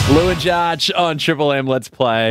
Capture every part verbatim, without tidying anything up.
Lou and Jarch on Triple M. Let's play.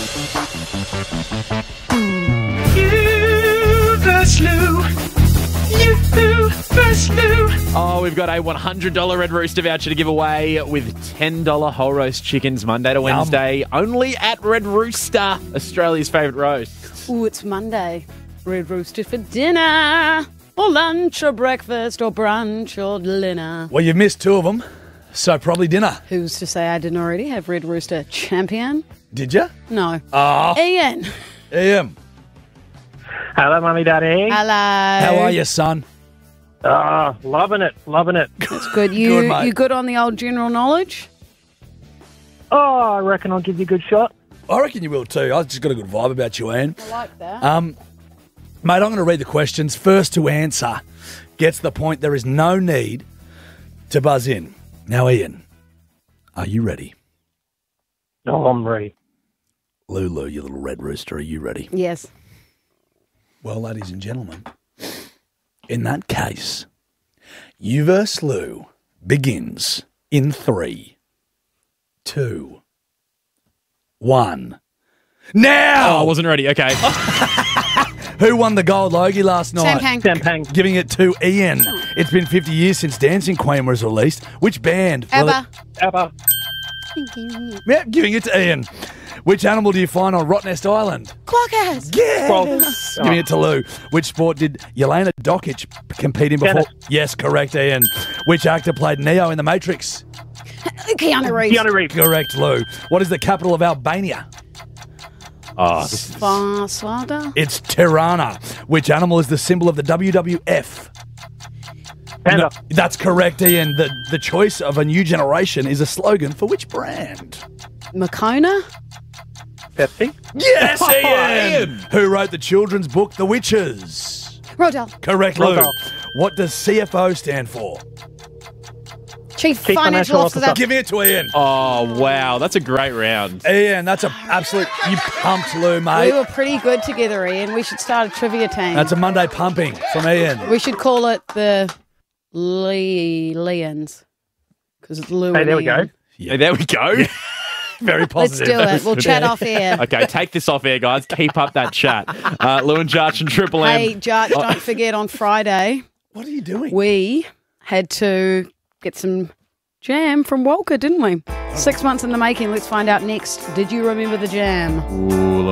You versus Lou. You versus Lou. Oh, we've got a one hundred dollars Red Rooster voucher to give away with ten dollars whole roast chickens Monday to Wednesday. Only at Red Rooster, Australia's favourite roast. Ooh, it's Monday. Red Rooster for dinner, or lunch, or breakfast, or brunch, or dinner. Well, you've missed two of them, so probably dinner. Who's to say I didn't already have Red Rooster champion? Did you? No. Oh, Ian. Ian. Hello, Mummy, Daddy. Hello. How are you, son? Ah, loving it, loving it. That's good. You Good, mate. you good on the old general knowledge? Oh, I reckon I'll give you a good shot. I reckon you will too. I've just got a good vibe about you, Ian. I like that. Um, mate, I'm going to read the questions. First to answer gets the point. There is no need to buzz in. Now, Ian, are you ready? Oh, I'm ready. Lulu, you little red rooster, are you ready? Yes. Well, ladies and gentlemen, in that case, you versus Lou begins in three, two, one. Now! Oh, I wasn't ready. Okay. Who won the gold Logie last night? Sam Pang. Sam Pang. Giving it to Ian. It's been fifty years since Dancing Queen was released. Which band? ABBA. Abba. Yeah, giving it to Ian. Which animal do you find on Rottnest Island? Quackers. Yes! Frogs. Giving it to Lou. Which sport did Yelena Dokic compete in before? Tennis. Yes, correct, Ian. Which actor played Neo in The Matrix? Keanu Reeves. Keanu Reeves. Correct, Lou. What is the capital of Albania? Oh, this is... Fa- Swada. It's Tirana. Which animal is the symbol of the W W F? Panda. That's correct, Ian. The, the choice of a new generation is a slogan for which brand? Makona. Pepsi. Yes, Ian! Ian! Who wrote the children's book, The Witches? Rodell. Correct, Lou. Rodell. What does C F O stand for? Chief, Chief Financial Financial Officer. Officer. Giving it to Ian. Oh, wow. That's a great round. Ian, that's a absolute... You pumped, Lou, We mate. were pretty good together, Ian. We should start a trivia team. That's a Monday pumping from Ian. We should call it the Lee Leons. Because it's Lou Hey, and there we Ian. go. Hey, there we go. Very Let's positive. do it. We'll chat off air. Okay, take this off air, guys. Keep up that chat. Uh, Lou and Jarch and Triple M. Hey, Jarch, don't forget on Friday, What are you doing? we had to get some jam from Walker, didn't we? Six months in the making. Let's find out next. Did you remember the jam? Ooh,